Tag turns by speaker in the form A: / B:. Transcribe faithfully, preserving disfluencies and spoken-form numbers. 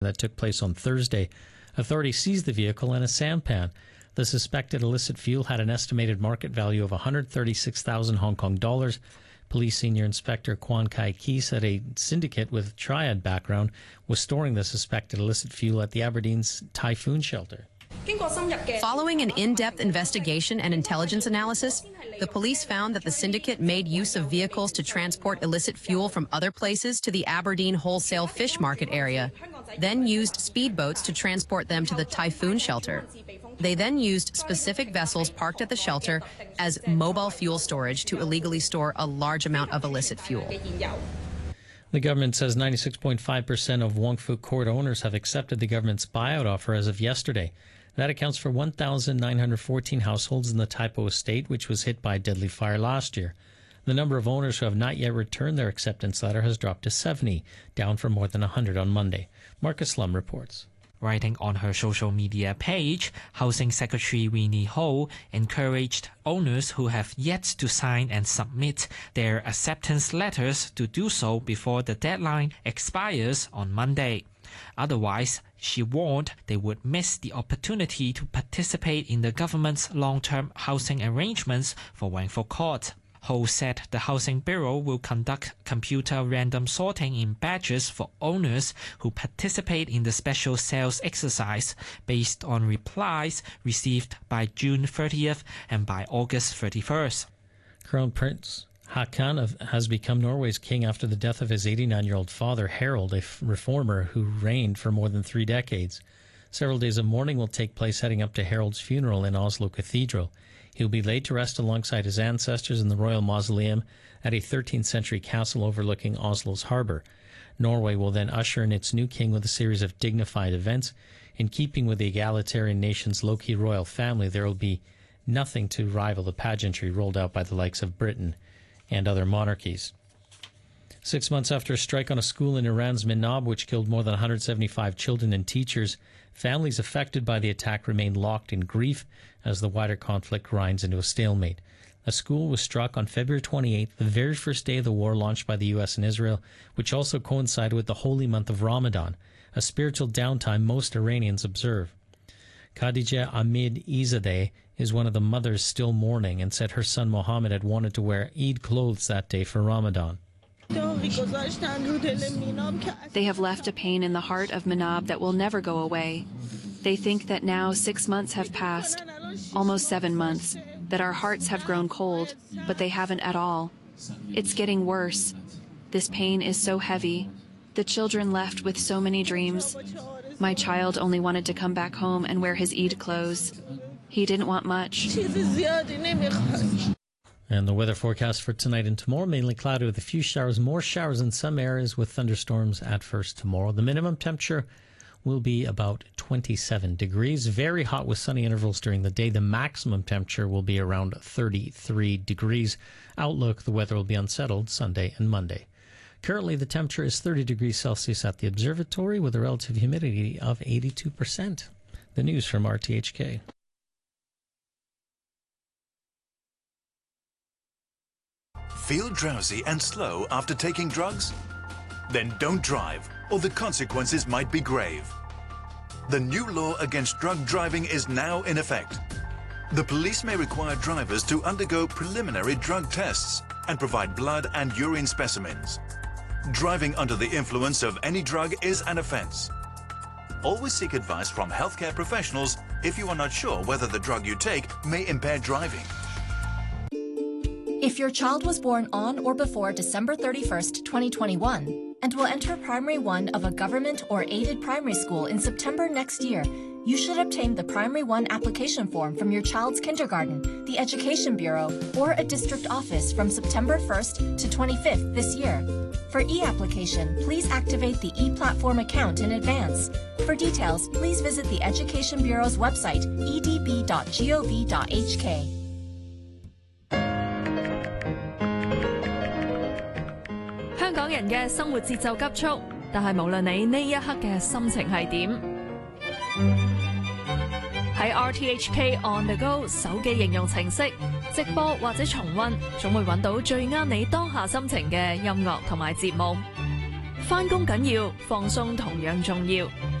A: that took place on Thursday. Authorities seized the vehicle and a sampan. The suspected illicit fuel had an estimated market value of one hundred thirty-six thousand Hong Kong dollars. Police Senior Inspector Kwan Kai Ki said a syndicate with triad background was storing the suspected illicit fuel at the Aberdeen's Typhoon shelter.
B: Following an in-depth investigation and intelligence analysis, the police found that the syndicate made use of vehicles to transport illicit fuel from other places to the Aberdeen wholesale fish market area, then used speedboats to transport them to the Typhoon shelter. They then used specific vessels parked at the shelter as mobile fuel storage to illegally store a large amount of illicit fuel.
A: The government says ninety-six point five percent of Wong Fu Court owners have accepted the government's buyout offer as of yesterday. That accounts for one thousand nine hundred fourteen households in the Tai Po estate, which was hit by a deadly fire last year. The number of owners who have not yet returned their acceptance letter has dropped to seventy, down from more than one hundred on Monday. Marcus Lum reports.
C: Writing on her social media page, Housing Secretary Winnie Ho encouraged owners who have yet to sign and submit their acceptance letters to do so before the deadline expires on Monday. Otherwise, she warned they would miss the opportunity to participate in the government's long-term housing arrangements for Wong Fu Court. Ho said the Housing Bureau will conduct computer random sorting in batches for owners who participate in the special sales exercise based on replies received by June thirtieth and by August thirty-first.
A: Crown Prince Haakon has become Norway's king after the death of his eighty-nine-year-old father, Harald, a reformer who reigned for more than three decades. Several days of mourning will take place heading up to Harald's funeral in Oslo Cathedral. He will be laid to rest alongside his ancestors in the royal mausoleum at a thirteenth century castle overlooking Oslo's harbour. Norway will then usher in its new king with a series of dignified events. In keeping with the egalitarian nation's low-key royal family, there will be nothing to rival the pageantry rolled out by the likes of Britain and other monarchies. Six months after a strike on a school in Iran's Minab, which killed more than one hundred seventy-five children and teachers, families affected by the attack remain locked in grief as the wider conflict grinds into a stalemate. A school was struck on February twenty-eighth, the very first day of the war launched by the U S and Israel, which also coincided with the holy month of Ramadan, a spiritual downtime most Iranians observe. Khadija Ahmed Izadeh is one of the mothers still mourning and said her son Mohammed had wanted to wear Eid clothes that day for Ramadan.
D: They have left a pain in the heart of Minab that will never go away. They think that now six months have passed, almost seven months, that our hearts have grown cold, but they haven't at all. It's getting worse. This pain is so heavy. The children left with so many dreams. My child only wanted to come back home and wear his Eid clothes. He didn't want much.
A: And the weather forecast for tonight and tomorrow, mainly cloudy with a few showers, more showers in some areas with thunderstorms at first tomorrow. The minimum temperature will be about twenty-seven degrees, very hot with sunny intervals during the day. The maximum temperature will be around thirty-three degrees. Outlook, the weather will be unsettled Sunday and Monday. Currently, the temperature is thirty degrees Celsius at the observatory with a relative humidity of eighty-two percent. The news from R T H K.
E: Feel drowsy and slow after taking drugs? Then don't drive, or the consequences might be grave. The new law against drug driving is now in effect. The police may require drivers to undergo preliminary drug tests and provide blood and urine specimens. Driving under the influence of any drug is an offense. Always seek advice from healthcare professionals if you are not sure whether the drug you take may impair driving.
F: If your child was born on or before December thirty-first, twenty twenty-one, and will enter primary one of a government or aided primary school in September next year, you should obtain the Primary one application form from your child's kindergarten, the Education Bureau, or a district office from September first to twenty-fifth this year. For e-application, please activate the e-platform account in advance. For details, please visit the Education Bureau's website, e d b dot gov dot h k.
G: 香港人嘅生活節奏急速，但係無論你呢一刻嘅心情係點，喺 R T H K On The Go 手機應用程式直播或者重溫，總會揾到最啱你當下心情嘅音樂同埋節目。 返工緊要，放鬆同樣重要。